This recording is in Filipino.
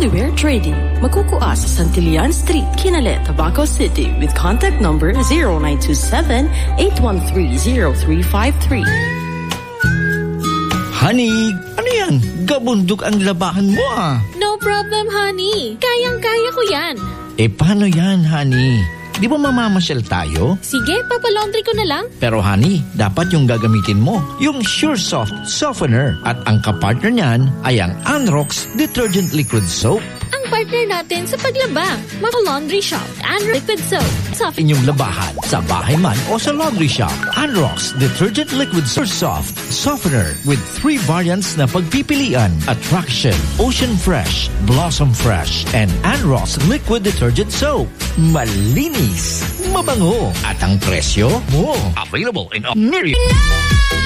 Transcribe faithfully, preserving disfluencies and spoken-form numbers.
Anywhere Trading. Magkukuha sa Santillan Street, Kinale, Tabaco City with contact number zero nine two seven, eight one three, zero three five three. Honey, ano yan? Gabundok ang labahan mo ah. No problem, honey. Kayang-kaya ko yan. Eh, paano yan, honey? Di ba mamamasyal tayo? Sige, papalaundry ko na lang. Pero honey, dapat yung gagamitin mo, yung Sure Soft Softener. At ang kapartner niyan ay ang Anrox Detergent Liquid Soap. Ang partner natin sa paglaba, mga laundry shop, and liquid soap. Soft. Inyong labahan, sa bahay man o sa laundry shop. Anrox Detergent Liquid Soap Soft Softener with three variants na pagpipilian. Attraction, Ocean Fresh, Blossom Fresh, and Anrox Liquid Detergent Soap. Malinis, mabango, at ang presyo mo. Available in all myriad.